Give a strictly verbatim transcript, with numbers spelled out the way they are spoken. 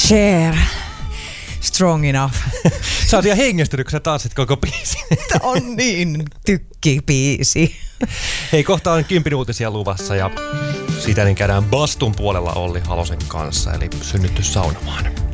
Cher. Strong enough. Sä oot ihan hengestynyt, kun sä tanssit koko biisin. On niin tykkibiisi. Hei, kohta on kympin uutisia luvassa ja siitä niin käydään Bastun puolella Olli Halosen kanssa, eli synnytty saunomaan.